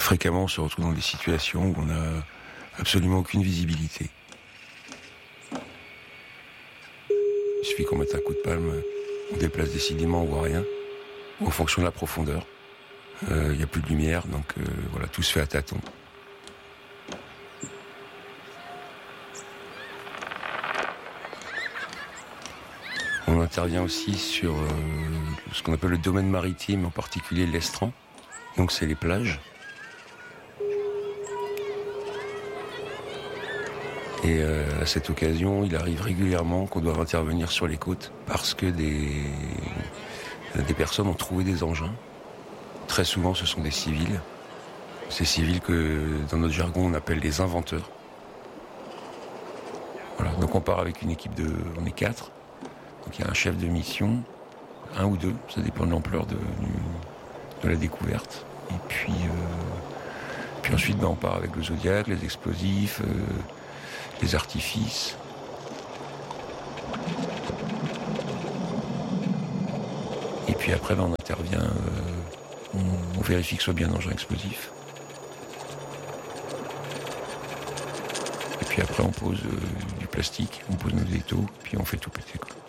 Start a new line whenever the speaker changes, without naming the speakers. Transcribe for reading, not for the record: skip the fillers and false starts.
fréquemment, on se retrouve dans des situations où on n'a absolument aucune visibilité. Il suffit qu'on mette un coup de palme, on déplace décidément, on voit rien, ou en fonction de la profondeur. Il n'y a plus de lumière, donc voilà, tout se fait à tâtons. On intervient aussi sur ce qu'on appelle le domaine maritime, en particulier l'estran. Donc c'est les plages. Et à cette occasion, il arrive régulièrement qu'on doit intervenir sur les côtes parce que des personnes ont trouvé des engins. Très souvent, ce sont des civils. Ces civils que, dans notre jargon, on appelle les inventeurs. Voilà, donc on part avec une équipe on est 4. Donc il y a un chef de mission, 1 ou 2, ça dépend de l'ampleur de la découverte. Et puis ensuite, on part avec le Zodiac, les explosifs, les artifices. Et puis après, on intervient, on vérifie que ce soit bien un engin explosif. Et puis après, on pose du plastique, on pose nos étaux, puis on fait tout péter, quoi.